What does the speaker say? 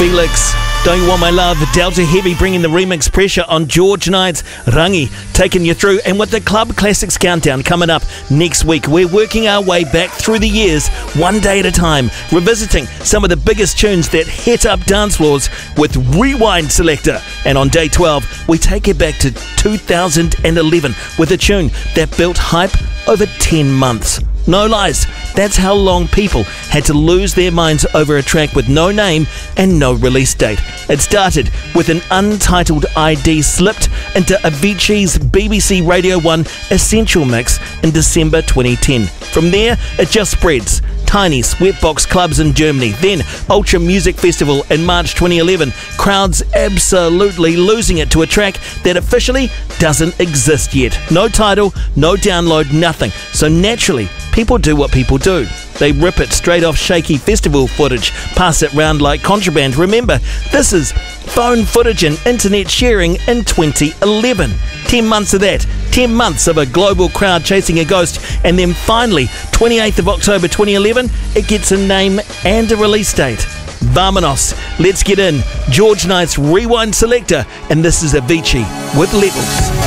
Felix, Don't You Want My Love, Delta Heavy bringing the remix pressure on George Knight's Rangi, taking you through. And with the Club Classics Countdown coming up next week, we're working our way back through the years, one day at a time, revisiting some of the biggest tunes that hit up dance floors with Rewind Selector. And on day 12, we take it back to 2011 with a tune that built hype over 10 months. No lies, that's how long people had to lose their minds over a track with no name and no release date. It started with an untitled ID slipped into Avicii's BBC Radio 1 Essential Mix in December 2010. From there, it just spreads. Tiny Sweatbox clubs in Germany, then Ultra Music Festival in March 2011. Crowds absolutely losing it to a track that officially doesn't exist yet. No title, no download, nothing. So naturally, people do what people do. They rip it straight off shaky festival footage, pass it round like contraband. Remember, this is phone footage and internet sharing in 2011. 10 months of that, 10 months of a global crowd chasing a ghost, and then finally, 28th of October 2011, it gets a name and a release date. Vamonos, let's get in. George Knight's Rewind Selector, and this is Avicii with Levels.